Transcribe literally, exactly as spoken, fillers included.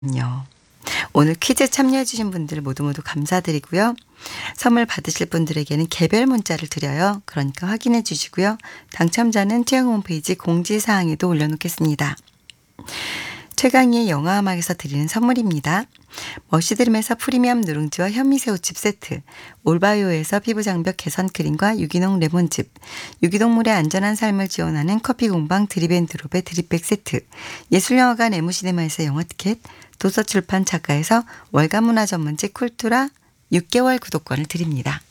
요. 오늘 퀴즈 참여해 주신 분들 모두 모두 감사드리고요. 선물 받으실 분들에게는 개별 문자를 드려요. 그러니까 확인해 주시고요. 당첨자는 채영 홈페이지 공지사항에도 올려놓겠습니다. 최강희의 영화음악에서 드리는 선물입니다. 머시드림에서 프리미엄 누룽지와 현미새우칩 세트, 올바이오에서 피부장벽 개선 크림과 유기농 레몬즙, 유기동물의 안전한 삶을 지원하는 커피공방 드립앤드롭의 드립백 세트, 예술영화관 에무시네마에서 영화 티켓, 도서출판 작가에서 월간문화 전문지 쿨투라 육 개월 구독권을 드립니다.